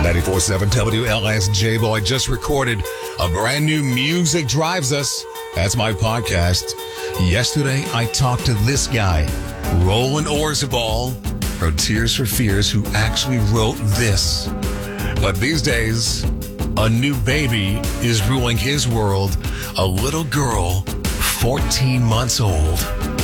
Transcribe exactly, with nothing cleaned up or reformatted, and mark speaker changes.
Speaker 1: ninety-four point seven W L S J Boy just recorded a brand new Music Drives Us. That's my podcast. Yesterday, I talked to this guy, Roland Orzabal, from Tears for Fears, who actually wrote this. But these days, a new baby is ruling his world, a little girl, fourteen months old.